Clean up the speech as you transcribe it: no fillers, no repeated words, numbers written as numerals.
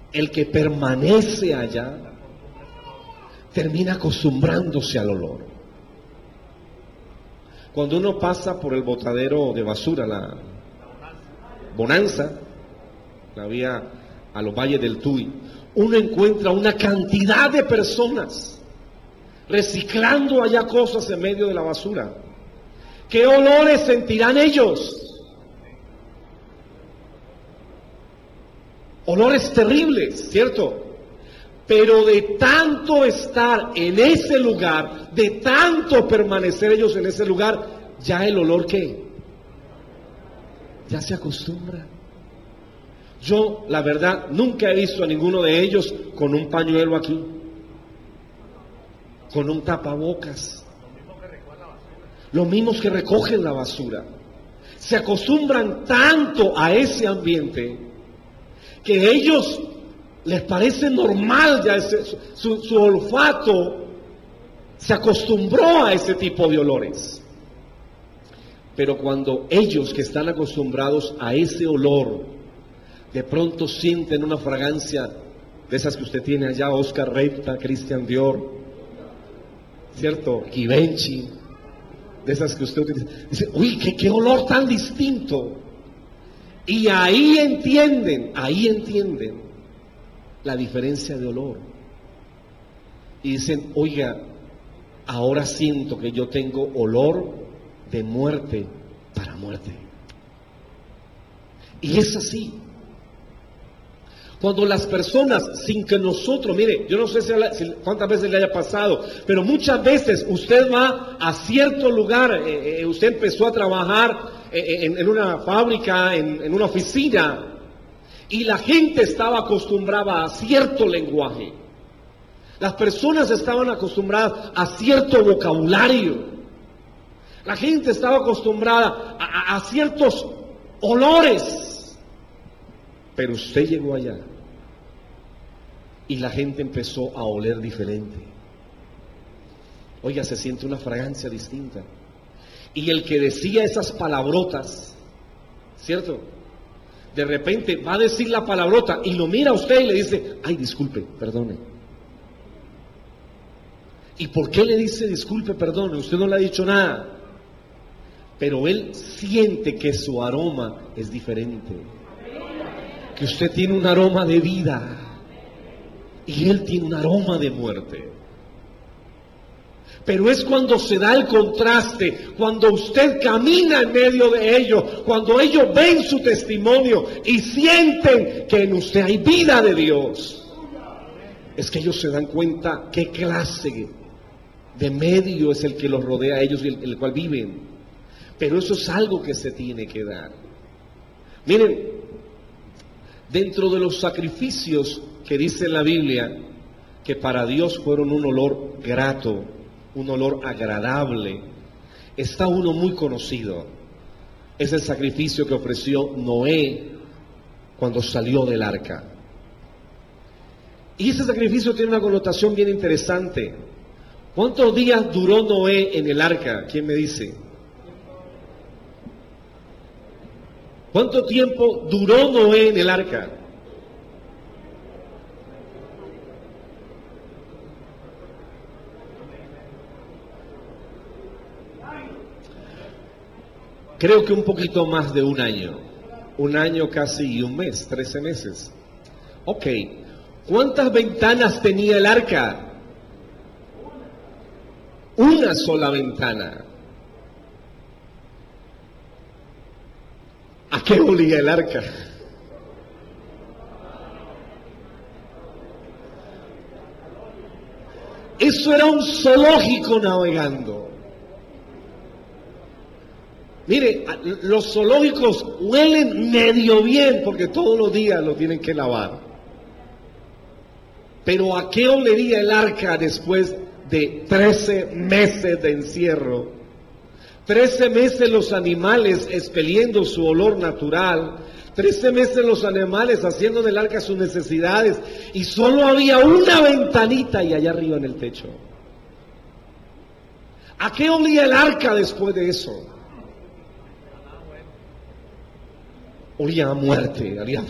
el que permanece allá termina acostumbrándose al olor. Cuando uno pasa por el botadero de basura, la Bonanza, la vía a los valles del Tuy, uno encuentra una cantidad de personas reciclando allá cosas en medio de la basura. ¿Qué olores sentirán ellos? Olores terribles, ¿cierto? Pero de tanto estar en ese lugar, de tanto permanecer ellos en ese lugar, ya el olor ¿qué? Ya se acostumbra. Yo, la verdad, nunca he visto a ninguno de ellos con un pañuelo aquí, con un tapabocas. Los mismos que recogen la basura. Se acostumbran tanto a ese ambiente que a ellos les parece normal, ya su olfato se acostumbró a ese tipo de olores. Pero cuando ellos que están acostumbrados a ese olor, de pronto sienten una fragancia de esas que usted tiene allá, Oscar Repta, Christian Dior, ¿cierto? Givenchy, de esas que usted utiliza, dice, uy, qué olor tan distinto. Y ahí entienden la diferencia de olor. Y dicen, oiga, ahora siento que yo tengo olor de muerte para muerte. Y es así. Cuando las personas, sin que nosotros, mire, yo no sé cuántas veces le haya pasado, pero muchas veces usted va a cierto lugar, usted empezó a trabajar en una fábrica, en una oficina, y la gente estaba acostumbrada a cierto lenguaje. Las personas estaban acostumbradas a cierto vocabulario. La gente estaba acostumbrada a ciertos olores. Pero usted llegó allá y la gente empezó a oler diferente. Oiga, se siente una fragancia distinta. Y el que decía esas palabrotas, ¿cierto? De repente va a decir la palabrota y lo mira a usted y le dice, ay, disculpe, perdone. ¿Y por qué le dice disculpe, perdone? Usted no le ha dicho nada. Pero él siente que su aroma es diferente. Que usted tiene un aroma de vida y él tiene un aroma de muerte. Pero es cuando se da el contraste, cuando usted camina en medio de ellos, cuando ellos ven su testimonio y sienten que en usted hay vida de Dios, es que ellos se dan cuenta qué clase de medio es el que los rodea a ellos y el cual viven. Pero eso es algo que se tiene que dar. Miren, dentro de los sacrificios que dice la Biblia que para Dios fueron un olor grato, un olor agradable, está uno muy conocido. Es el sacrificio que ofreció Noé cuando salió del arca. Y ese sacrificio tiene una connotación bien interesante. ¿Cuántos días duró Noé en el arca? ¿Quién me dice? ¿Cuánto tiempo duró Noé en el arca? Creo que un poquito más de un año casi y un mes, 13 meses. Ok, ¿cuántas ventanas tenía el arca? Una sola ventana. ¿A qué olía el arca? Eso era un zoológico navegando. Mire, los zoológicos huelen medio bien porque todos los días lo tienen que lavar. Pero ¿a qué olería el arca después de 13 meses de encierro? 13 meses los animales expeliendo su olor natural, 13 meses los animales haciendo del arca sus necesidades, y solo había una ventanita y allá arriba en el techo. ¿A qué olía el arca después de eso? Olía a muerte, olía